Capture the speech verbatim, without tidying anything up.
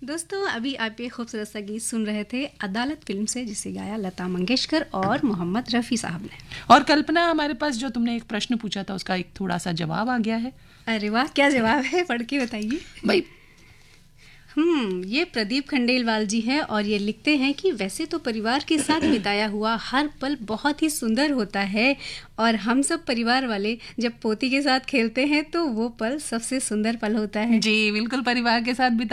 दोस्तों अभी आप ये खूबसूरत सा गीत सुन रहे थे अदालत फिल्म से, जिसे गाया लता मंगेशकर और मोहम्मद रफ़ी साहब ने। और कल्पना, हमारे पास जो तुमने एक प्रश्न पूछा था उसका एक थोड़ा सा जवाब आ गया है। अरे वाह, क्या जवाब है, पढ़ के बताइए भाई। हम्म ये प्रदीप खंडेलवाल जी हैं और ये लिखते हैं कि वैसे तो परिवार के साथ बिताया हुआ हर पल बहुत ही सुंदर होता है और हम सब परिवार वाले जब पोती के साथ खेलते हैं तो वो पल सबसे सुंदर पल होता है। जी बिल्कुल, परिवार के साथ